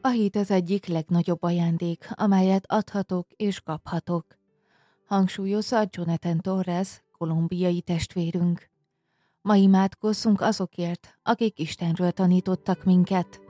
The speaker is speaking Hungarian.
A hit az egyik legnagyobb ajándék, amelyet adhatok és kaphatok, hangsúlyozza Jonathan Torres, kolumbiai testvérünk. Ma imádkozzunk azokért, akik Istenről tanítottak minket.